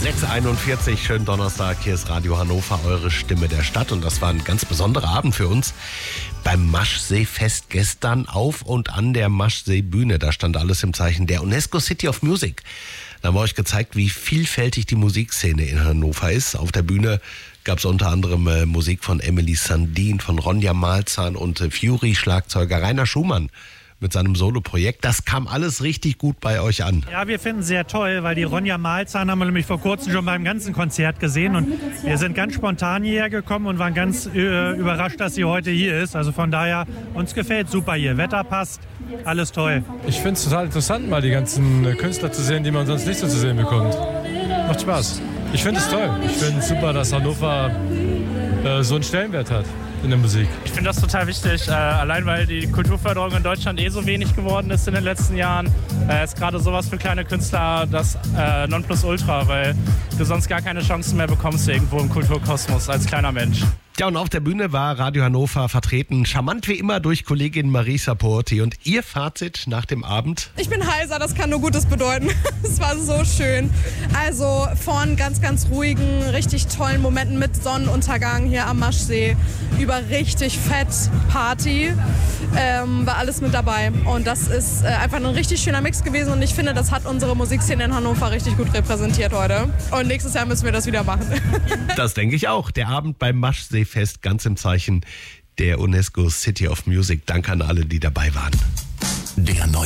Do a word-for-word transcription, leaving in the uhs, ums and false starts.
sechs Uhr einundvierzig, schönen Donnerstag, hier ist Radio Hannover, eure Stimme der Stadt. Und das war ein ganz besonderer Abend für uns beim Maschsee-Fest gestern auf und an der Maschsee-Bühne. Da stand alles im Zeichen der UNESCO City of Music. Da haben wir euch gezeigt, wie vielfältig die Musikszene in Hannover ist. Auf der Bühne gab es unter anderem äh, Musik von Emily Sandin, von Ronja Malzahn und äh, Fury, Schlagzeuger Rainer Schumann mit seinem Soloprojekt. Das kam alles richtig gut bei euch an. Ja, wir finden es sehr toll, weil die Ronja Malzahn haben wir nämlich vor kurzem schon beim ganzen Konzert gesehen und wir sind ganz spontan hierher gekommen und waren ganz äh, überrascht, dass sie heute hier ist. Also von daher, uns gefällt super hier. Wetter passt, alles toll. Ich finde es total interessant, mal die ganzen Künstler zu sehen, die man sonst nicht so zu sehen bekommt. Macht Spaß. Ich finde es toll. Ich finde es super, dass Hannover äh, so einen Stellenwert hat in der Musik. Ich finde das total wichtig, äh, allein weil die Kulturförderung in Deutschland eh so wenig geworden ist in den letzten Jahren. Äh, ist gerade sowas für kleine Künstler das äh, Nonplusultra, weil du sonst gar keine Chancen mehr bekommst irgendwo im Kulturkosmos als kleiner Mensch. Ja, und auf der Bühne war Radio Hannover vertreten, charmant wie immer durch Kollegin Marisa Porti. Und ihr Fazit nach dem Abend? Ich bin heiser, das kann nur Gutes bedeuten. Es war so schön. Also von ganz, ganz ruhigen, richtig tollen Momenten mit Sonnenuntergang hier am Maschsee über richtig fett Party ähm, war alles mit dabei. Und das ist äh, einfach ein richtig schöner Mix gewesen. Und ich finde, das hat unsere Musikszene in Hannover richtig gut repräsentiert heute. Und nächstes Jahr müssen wir das wieder machen. Das denke ich auch. Der Abend beim Maschsee-Fest ganz im Zeichen der UNESCO City of Music. Danke an alle, die dabei waren. Der neue